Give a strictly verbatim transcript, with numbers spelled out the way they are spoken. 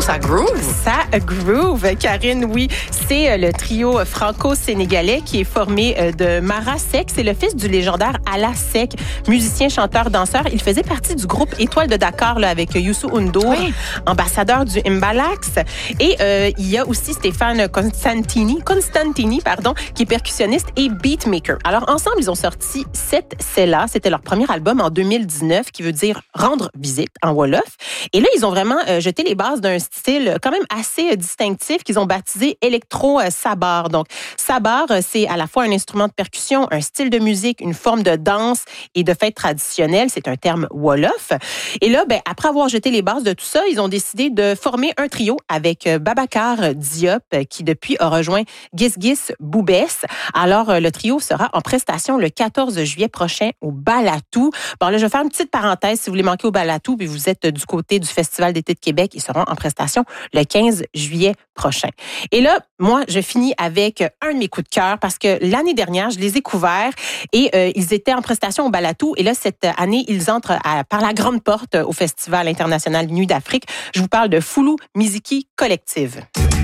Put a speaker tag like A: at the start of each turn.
A: ça groove.
B: Ça groove, Karine, oui. C'est le trio franco-sénégalais qui est formé de Mara Seck. C'est le fils du légendaire Ala Seck, musicien, chanteur, danseur. Il faisait partie du groupe Étoile de Dakar là, avec Youssou N'Dour, oui. ambassadeur du Mbalax. Et euh, il y a aussi Stéphane Constantini, Constantini pardon, qui est percussionniste et beatmaker. Alors, ensemble, ils ont sorti Cette C'est là. C'était leur premier album en deux mille dix-neuf, qui veut dire rendre visite en Wolof. Et là, ils ont vraiment euh, jeté les bases d'un style quand même assez euh, distinctif qu'ils ont baptisé électro-sabar. Donc, sabar, euh, c'est à la fois un instrument de percussion, un style de musique, une forme de danse et de fête traditionnelle. C'est un terme Wolof. Et là, ben, après avoir jeté les bases de tout ça, ils ont décidé de former un trio avec euh, Babacar Diop, euh, qui depuis a rejoint Gis Gis Boubès. Alors, euh, le trio sera en prestation le quatorze juillet prochain au Balatou. Bon, là, je vais faire une petite parenthèse. Si vous voulez manquer au Balatou, puis vous êtes du côté du Festival d'été de Québec, ils seront en prestation le quinze juillet prochain. Et là, moi, je finis avec un de mes coups de cœur parce que l'année dernière, je les ai couverts et euh, ils étaient en prestation au Balatou. Et là, cette année, ils entrent à, par la grande porte au Festival international Nuit d'Afrique. Je vous parle de Foulou Miziki Collective.